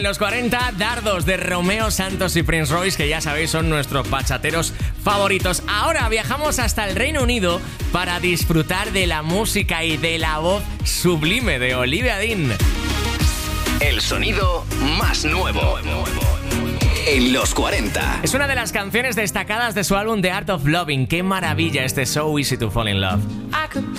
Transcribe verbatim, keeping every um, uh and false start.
Los cuarenta, Dardos de Romeo Santos y Prince Royce, que ya sabéis son nuestros bachateros favoritos. Ahora viajamos hasta el Reino Unido para disfrutar de la música y de la voz sublime de Olivia Dean. El sonido más nuevo en los cuarenta. Es una de las canciones destacadas de su álbum The Art of Loving. ¡Qué maravilla este So Easy to Fall in Love! I could